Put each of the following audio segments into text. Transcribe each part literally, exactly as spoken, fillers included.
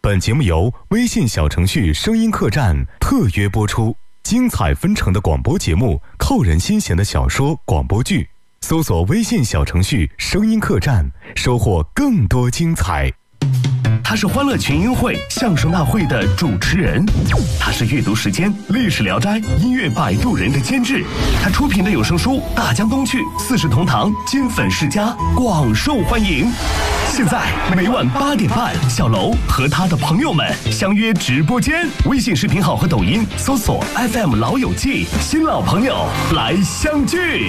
本节目由微信小程序声音客栈特约播出，精彩纷呈的广播节目，扣人心弦的小说广播剧，搜索微信小程序声音客栈，收获更多精彩。 他是欢乐群英会相声大会的主持人，他是阅读时间历史聊斋音乐摆渡人的监制，他出品的有声书《大江东去》四世同堂金粉世家广受欢迎。现在每晚八点半，小楼和他的朋友们相约直播间，微信视频号和抖音搜索 F M 老友记，新老朋友来相聚。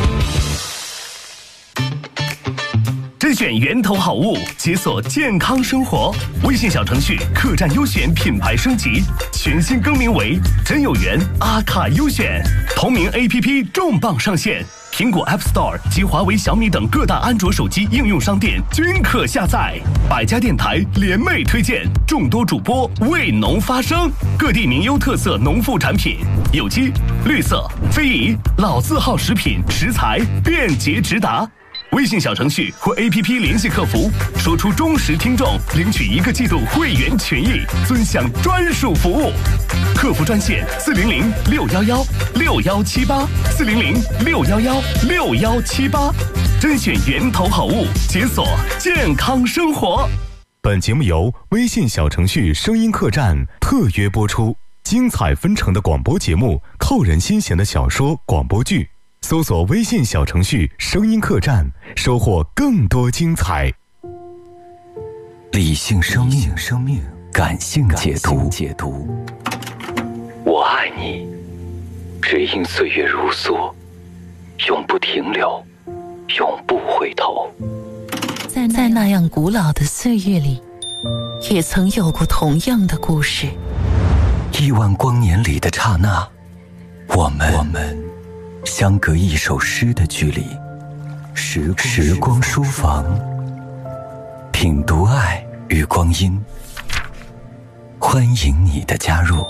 甄选源头好物，解锁健康生活。微信小程序客栈优选品牌升级，全新更名为真有缘阿卡优选。同名 A P P 重磅上线，苹果 App Store 及华为、小米等各大安卓手机应用商店均可下载。百家电台联袂推荐，众多主播为农发声，各地名优特色农副产品，有机、绿色、非遗、老字号食品食材便捷直达。微信小程序或 A P P 联系客服，说出忠实听众领取一个季度会员权益，尊享专属服务。客服专线四零零六幺幺六幺七八四零零六幺幺六幺七八，甄选源头好物，解锁健康生活。 本节目由微信小程序声音客栈特约播出，精彩纷呈的广播节目，扣人心弦的小说广播剧。搜索微信小程序声音客栈，收获更多精彩。 理性生命，生命感性解读。解读。我爱你，只因岁月如梭，永不停留，永不回头。 在在那样古老的岁月里，也曾有过同样的故事。 亿万光年里的刹那，我们我们相隔一首诗的距离。时光时光书房，品读爱与光阴，欢迎你的加入。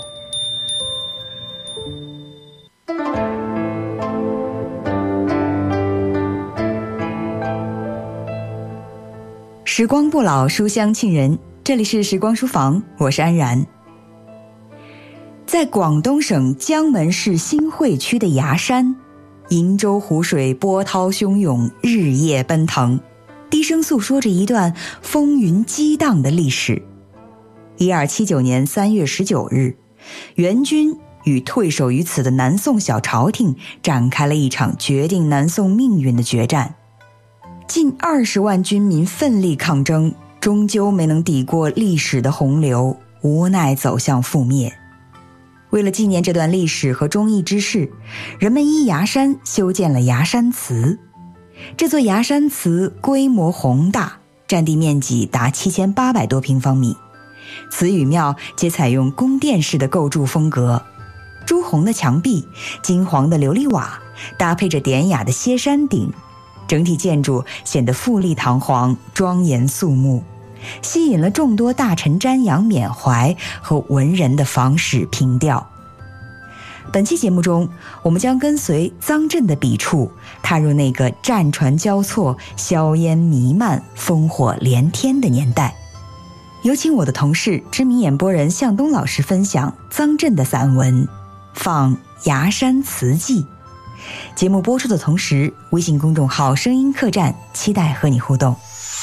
时光不老，书香沁人，这里是时光书房，我是安然。在广东省江门市新会区的崖山，瀛洲湖水波涛汹涌，日夜奔腾，低声诉说着一段风云激荡的历史。一二七九年三月十九日，元军与退守于此的南宋小朝廷展开了一场决定南宋命运的决战。近二十万军民奋力抗争，终究没能抵过历史的洪流，无奈走向覆灭。为了纪念这段历史和忠义之事，人们依崖山修建了崖山祠。这座崖山祠规模宏大，占地面积达七千八百多平方米。祠与庙皆采用宫殿式的构筑风格，朱红的墙壁，金黄的琉璃瓦，搭配着典雅的歇山顶，整体建筑显得富丽堂皇，庄严肃穆，吸引了众多大臣瞻仰缅怀和文人的访史凭吊。本期节目中，我们将跟随臧震的笔触，踏入那个战船交错、硝烟弥漫、烽火连天的年代。有请我的同事知名演播人向东老师分享臧震的散文《访崖山祠记》。节目播出的同时，微信公众号声音客栈期待和你互动。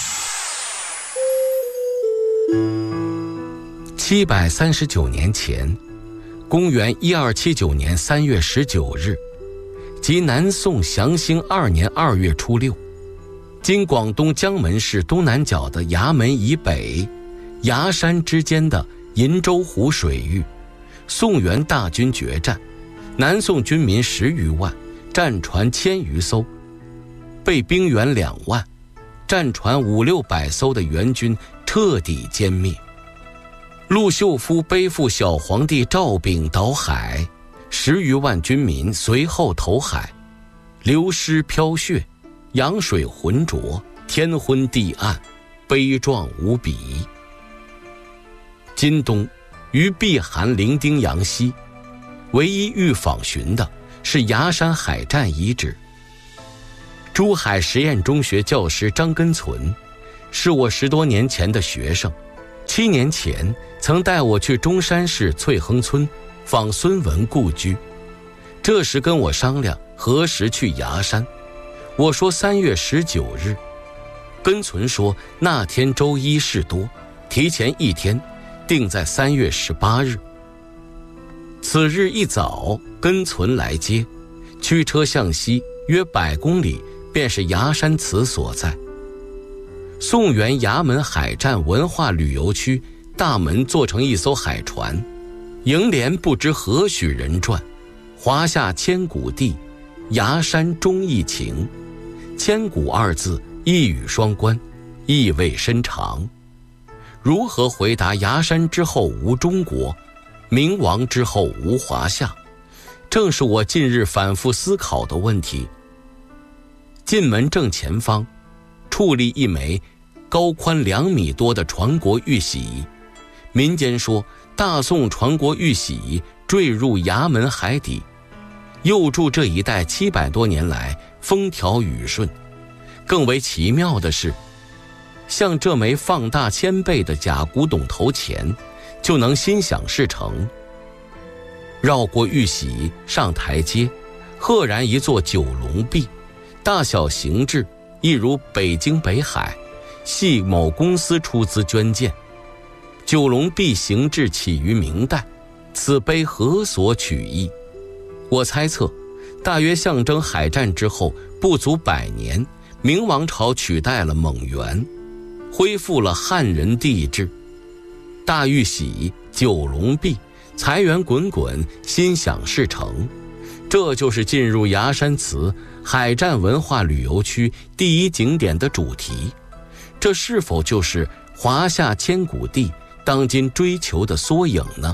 七百三十九年前，公元一二七九年三月十九日，即南宋祥兴二年二月初六，今广东江门市东南角的崖门以北，崖山之间的瀛洲湖水域，宋元大军决战，南宋军民十余万，战船千余艘，被兵员两万，战船五六百艘的元军彻底歼灭。陆秀夫背负小皇帝赵昺倒海，十余万军民随后投海，流尸飘血，洋水浑浊，天昏地暗，悲壮无比。今冬于避寒伶仃阳西，唯一遇访寻的是崖山海战遗址。珠海实验中学教师张根存是我十多年前的学生， 七年前曾带我去中山市翠亨村访孙文故居，这时跟我商量何时去崖山，我说三月十九日，根存说那天周一事多，提前一天，定在三月十八日。此日一早，根存来接，驱车向西约百公里，便是崖山祠所在。宋元衙门海战文化旅游区大门做成一艘海船，楹联不知何许人传，华夏千古地，崖山终一情。千古二字一语双关，意味深长。如何回答崖山之后无中国，明亡之后无华夏，正是我近日反复思考的问题。进门正前方矗立一枚高宽两米多的传国玉玺，民间说大宋传国玉玺坠入崖门海底，佑助这一带七百多年来风调雨顺。更为奇妙的是，像这枚放大千倍的假古董头钱，就能心想事成。绕过玉玺上台阶，赫然一座九龙壁，大小形制一如北京北海，系某公司出资捐建。九龙壁形制起于明代，此碑何所取意？我猜测，大约象征海战之后不足百年，明王朝取代了蒙元，恢复了汉人帝制。大玉玺、九龙壁，财源滚滚，心想事成。这就是进入崖山祠海战文化旅游区第一景点的主题。这是否就是华夏千古地当今追求的缩影呢？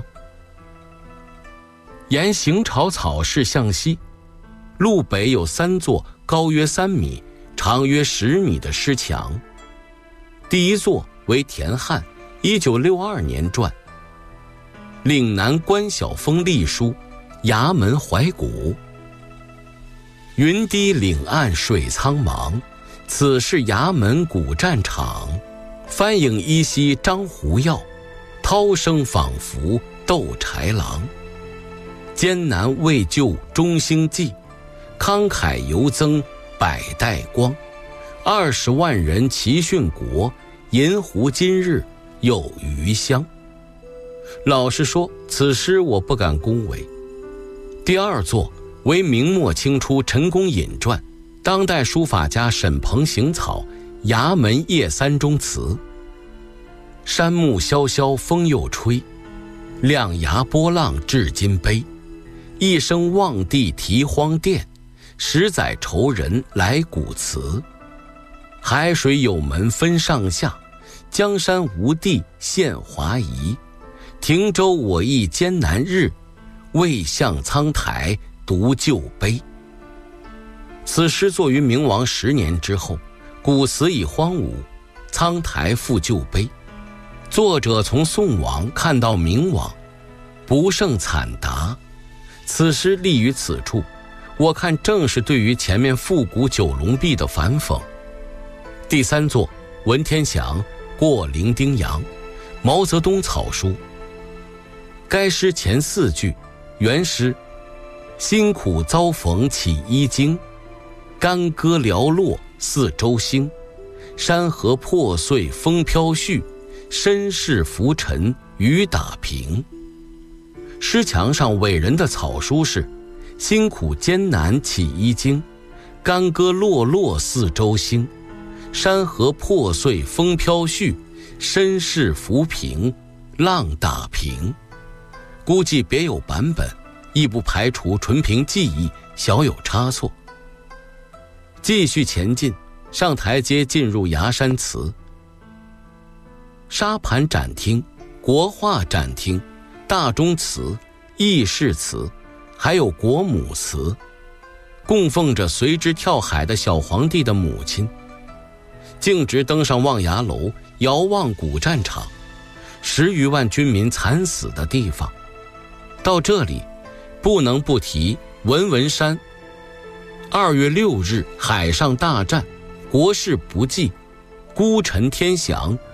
沿行朝草市向西，路北有三座高约三米、长约十米的石墙。第一座为田汉一九六二年撰，岭南关晓峰隶书，崖门怀古。云低岭岸水苍茫，此是崖门古战场。翻影依稀张狐药，涛声仿佛斗豺狼。艰难未就中兴记，慷慨犹增百代光。二十万人齐殉国，银湖今日有余香。老实说，此诗我不敢恭维。第二作为明末清初陈公隐传，当代书法家沈鹏行草崖门夜三中词。山木萧萧风又吹，亮崖波浪至今悲。一声望帝啼荒殿，十载仇人来古祠。海水有门分上下，江山无地现华夷。停舟我亦艰难日，未向苍台独旧碑。此诗作于明王十年之后，古祠已荒芜，苍台复旧碑。作者从宋王看到明王，不胜惨达。此诗立于此处，我看正是对于前面复古九龙壁的反讽。第三作文天祥过零丁洋，毛泽东草书。该诗前四句原诗：辛苦遭逢起一经，干戈寥落四周星。山河破碎风飘絮，身世浮沉雨打平。诗墙上伟人的草书是：辛苦艰难起一经，干戈落落四周星。山河破碎风飘絮，身世浮萍浪打平。估计别有版本，亦不排除纯凭记忆小有差错。继续前进，上台阶进入崖山祠。沙盘展厅、国画展厅、大钟祠、议事祠，还有国母祠，供奉着随之跳海的小皇帝的母亲。径直登上望崖楼，遥望古战场，十余万军民惨死的地方。到这里，不能不提文文山。二月六日海上大战，国事不济，孤臣天降，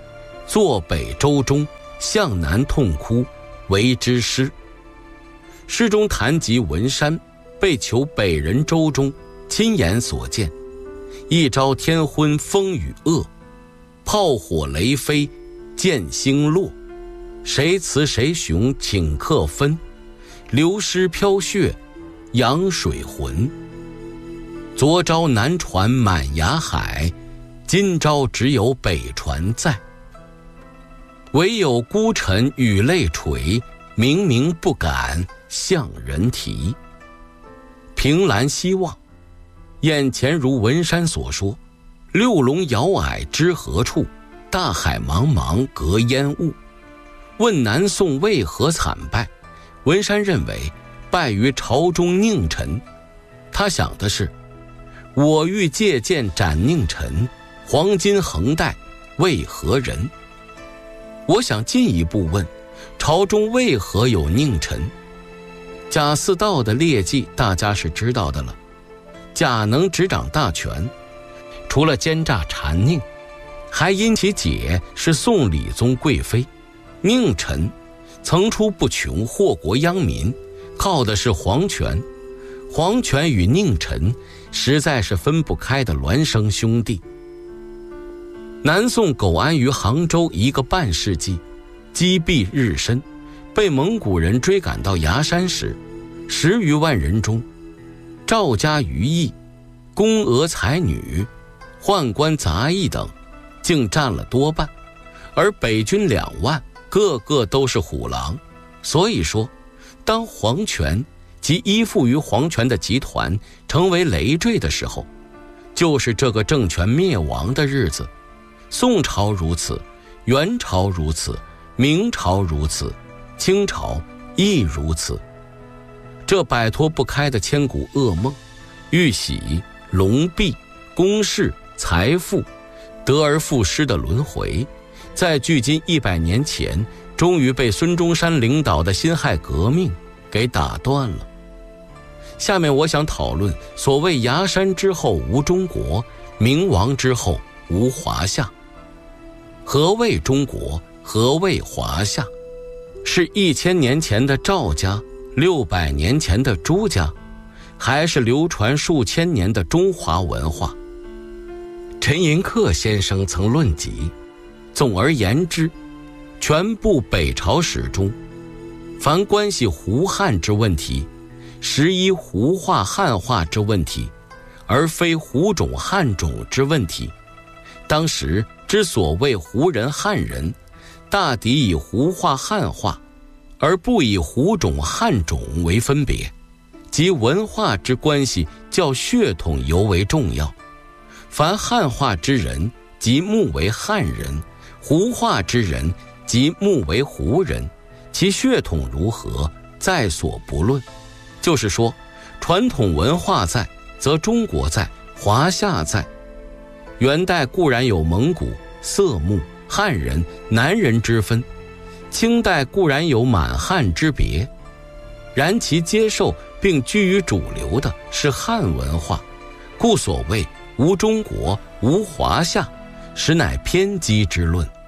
坐北周中，向南痛哭，为之诗。诗中谈及文山被囚北人周中，亲眼所见，一朝天昏风雨恶，炮火雷飞剑星落，谁雌谁雄顷刻分，流尸飘血扬水浑。昨朝南船满崖海，今朝只有北船在。唯有孤臣与泪垂，明明不敢向人提。凭栏西望，眼前如文山所说，六龙遥霭知何处，大海茫茫隔烟雾。问南宋为何惨败，文山认为败于朝中佞臣。他想的是，我欲借剑斩佞臣，黄金横带为何人？我想进一步问，朝中为何有佞臣？贾似道的劣迹大家是知道的了，贾能执掌大权，除了奸诈谗佞，还因其姐是宋理宗贵妃。佞臣层出不穷，祸国殃民，靠的是皇权。皇权与佞臣实在是分不开的孪生兄弟。南宋苟安于杭州一个半世纪，积弊日深，被蒙古人追赶到崖山时，十余万人中，赵家余裔、宫娥才女、宦官杂役等竟占了多半，而北军两万个个都是虎狼。所以说，当皇权及依附于皇权的集团成为累赘的时候，就是这个政权灭亡的日子。宋朝如此，元朝如此，明朝如此，清朝亦如此。这摆脱不开的千古噩梦，玉玺、龙璧、宫室、财富，得而复失的轮回，在距今一百年前，终于被孙中山领导的辛亥革命给打断了。下面我想讨论所谓崖山之后无中国，明亡之后无华夏。何谓中国？何谓华夏？是一千年前的赵家，六百年前的朱家，还是流传数千年的中华文化？陈寅恪先生曾论及，总而言之，全部北朝史中，凡关系胡汉之问题，实依胡化汉化之问题，而非胡种汉种之问题。当时之所谓胡人汉人，大抵以胡化汉化，而不以胡种汉种为分别，即文化之关系较血统尤为重要。凡汉化之人，即目为汉人；胡化之人，即目为胡人。其血统如何，在所不论。就是说，传统文化在，则中国在，华夏在。元代固然有蒙古、色目、汉人、南人之分，清代固然有满汉之别，然其接受并居于主流的是汉文化，故所谓无中国、无华夏，实乃偏激之论。